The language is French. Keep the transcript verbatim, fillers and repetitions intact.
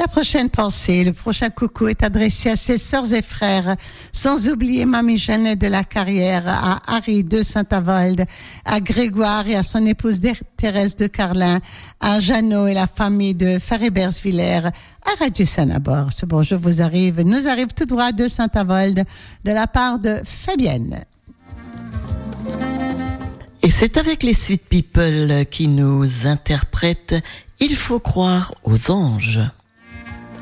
La prochaine pensée, le prochain coucou est adressé à ses sœurs et frères, sans oublier Mamie Jeannette de la Carrière, à Harry de Saint-Avold, à Grégoire et à son épouse Thérèse de Carlin, à Jeannot et la famille de Faré-Bersvillers, à Radio Sanabord. Ce bonjour vous arrive, nous arrive tout droit de Saint-Avold, de la part de Fabienne. Et c'est avec les Sweet People qui nous interprètent « Il faut croire aux anges ».